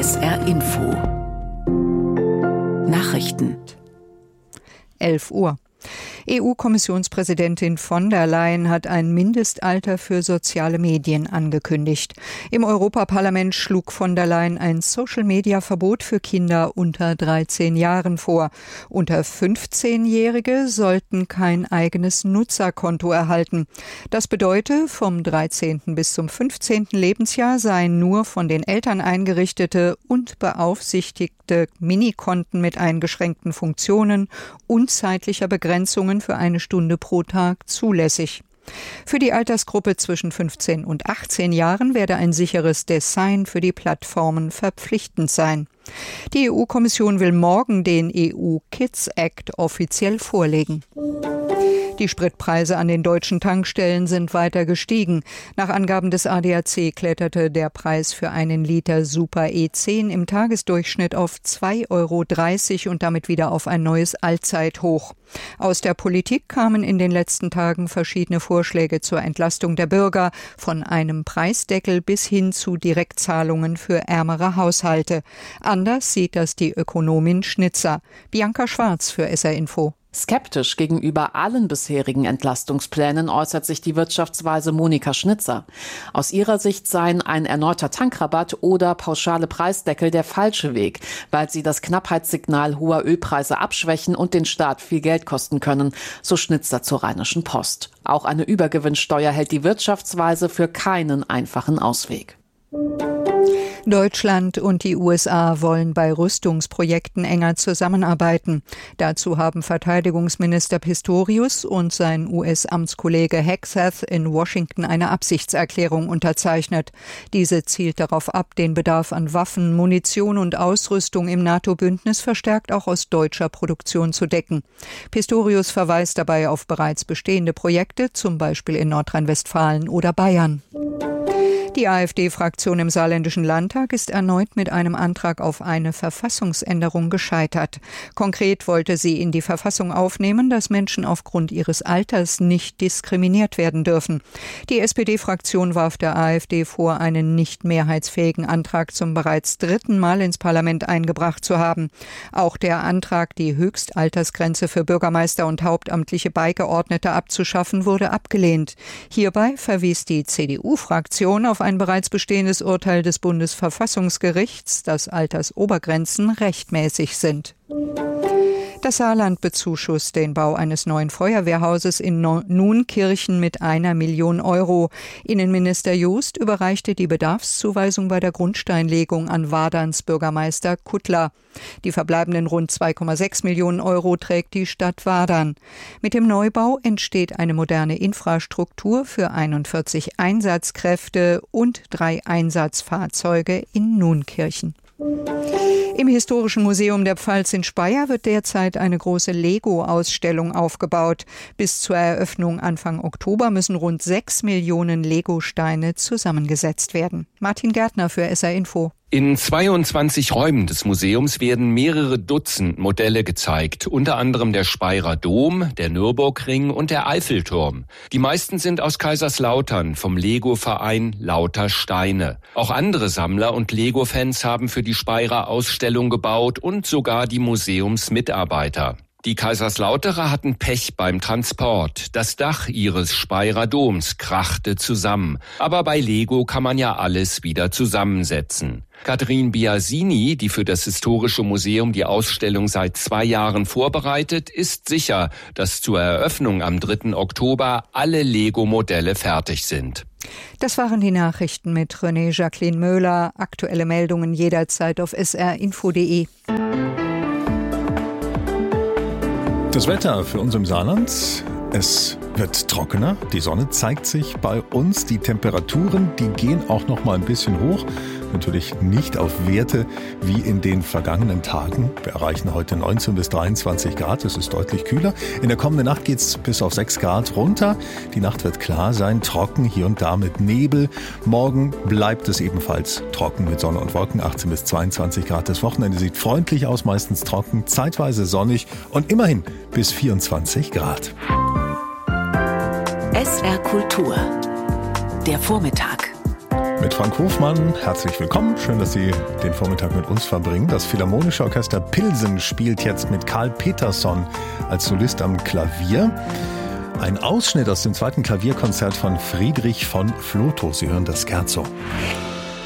SR Info Nachrichten 11 Uhr. EU-Kommissionspräsidentin von der Leyen hat ein Mindestalter für soziale Medien angekündigt. Im Europaparlament schlug von der Leyen ein Social-Media-Verbot für Kinder unter 13 Jahren vor. Unter 15-Jährige sollten kein eigenes Nutzerkonto erhalten. Das bedeutet, vom 13. bis zum 15. Lebensjahr seien nur von den Eltern eingerichtete und beaufsichtigte Minikonten mit eingeschränkten Funktionen und zeitlicher Begrenzungen für 1 Stunde pro Tag zulässig. Für die Altersgruppe zwischen 15 und 18 Jahren werde ein sicheres Design für die Plattformen verpflichtend sein. Die EU-Kommission will morgen den EU-Kids Act offiziell vorlegen. Die Spritpreise an den deutschen Tankstellen sind weiter gestiegen. Nach Angaben des ADAC kletterte der Preis für einen Liter Super E10 im Tagesdurchschnitt auf 2,30 € und damit wieder auf ein neues Allzeithoch. Aus der Politik kamen in den letzten Tagen verschiedene Vorschläge zur Entlastung der Bürger, von einem Preisdeckel bis hin zu Direktzahlungen für ärmere Haushalte. Anders sieht das die Ökonomin Schnitzer. Bianca Schwarz für SR Info. Skeptisch gegenüber allen bisherigen Entlastungsplänen äußert sich die Wirtschaftsweise Monika Schnitzer. Aus ihrer Sicht seien ein erneuter Tankrabatt oder pauschale Preisdeckel der falsche Weg, weil sie das Knappheitssignal hoher Ölpreise abschwächen und den Staat viel Geld kosten können, so Schnitzer zur Rheinischen Post. Auch eine Übergewinnsteuer hält die Wirtschaftsweise für keinen einfachen Ausweg. Deutschland und die USA wollen bei Rüstungsprojekten enger zusammenarbeiten. Dazu haben Verteidigungsminister Pistorius und sein US-Amtskollege Hegseth in Washington eine Absichtserklärung unterzeichnet. Diese zielt darauf ab, den Bedarf an Waffen, Munition und Ausrüstung im NATO-Bündnis verstärkt auch aus deutscher Produktion zu decken. Pistorius verweist dabei auf bereits bestehende Projekte, zum Beispiel in Nordrhein-Westfalen oder Bayern. Die AfD-Fraktion im Saarländischen Landtag ist erneut mit einem Antrag auf eine Verfassungsänderung gescheitert. Konkret wollte sie in die Verfassung aufnehmen, dass Menschen aufgrund ihres Alters nicht diskriminiert werden dürfen. Die SPD-Fraktion warf der AfD vor, einen nicht mehrheitsfähigen Antrag zum bereits 3. Mal ins Parlament eingebracht zu haben. Auch der Antrag, die Höchstaltersgrenze für Bürgermeister und hauptamtliche Beigeordnete abzuschaffen, wurde abgelehnt. Hierbei verwies die CDU-Fraktion auf ein bereits bestehendes Urteil des Bundesverfassungsgerichts, dass Altersobergrenzen rechtmäßig sind. Das Saarland bezuschusst den Bau eines neuen Feuerwehrhauses in Nuenkirchen mit 1 Million €. Innenminister Joost überreichte die Bedarfszuweisung bei der Grundsteinlegung an Waderns Bürgermeister Kuttler. Die verbleibenden rund 2,6 Millionen € trägt die Stadt Wadern. Mit dem Neubau entsteht eine moderne Infrastruktur für 41 Einsatzkräfte und 3 Einsatzfahrzeuge in Nuenkirchen. Im Historischen Museum der Pfalz in Speyer wird derzeit eine große Lego-Ausstellung aufgebaut. Bis zur Eröffnung Anfang Oktober müssen rund 6 Millionen Lego-Steine zusammengesetzt werden. Martin Gärtner für SR Info. In 22 Räumen des Museums werden mehrere Dutzend Modelle gezeigt, unter anderem der Speyerer Dom, der Nürburgring und der Eiffelturm. Die meisten sind aus Kaiserslautern vom Lego-Verein Lauter Steine. Auch andere Sammler und Lego-Fans haben für die Speyerer Ausstellung gebaut und sogar die Museumsmitarbeiter. Die Kaiserslauterer hatten Pech beim Transport. Das Dach ihres Speyerer Doms krachte zusammen. Aber bei Lego kann man ja alles wieder zusammensetzen. Katrin Biasini, die für das Historische Museum die Ausstellung seit 2 Jahren vorbereitet, ist sicher, dass zur Eröffnung am 3. Oktober alle Lego-Modelle fertig sind. Das waren die Nachrichten mit René Jacqueline Möhler. Aktuelle Meldungen jederzeit auf srinfo.de. Das Wetter für uns im Saarland. Es wird trockener, die Sonne zeigt sich bei uns, die Temperaturen, die gehen auch noch mal ein bisschen hoch. Natürlich nicht auf Werte wie in den vergangenen Tagen. Wir erreichen heute 19 bis 23 Grad, es ist deutlich kühler. In der kommenden Nacht geht es bis auf 6 Grad runter. Die Nacht wird klar sein, trocken, hier und da mit Nebel. Morgen bleibt es ebenfalls trocken mit Sonne und Wolken, 18 bis 22 Grad. Das Wochenende sieht freundlich aus, meistens trocken, zeitweise sonnig und immerhin bis 24 Grad. SR Kultur, der Vormittag. mit Frank Hofmann. Herzlich willkommen. Schön, dass Sie den Vormittag mit uns verbringen. Das Philharmonische Orchester Pilsen spielt jetzt mit Karl Petersson als Solist am Klavier. Ein Ausschnitt aus dem 2. Klavierkonzert von Friedrich von Flotow. Sie hören das Scherzo.